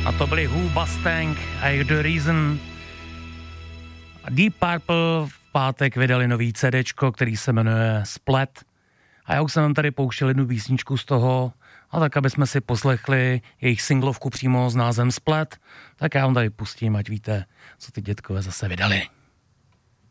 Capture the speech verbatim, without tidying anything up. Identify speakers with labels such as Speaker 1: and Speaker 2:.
Speaker 1: A to byli Who, Mustang a The Reason. A Deep Purple v pátek vydali nový CDčko, který se jmenuje Splat. A já už jsem vám tady pouštěl jednu písničku z toho, a tak, aby jsme si poslechli jejich singlovku přímo s názvem Splat, tak já vám tady pustím, ať víte, co ty dětkové zase vydali.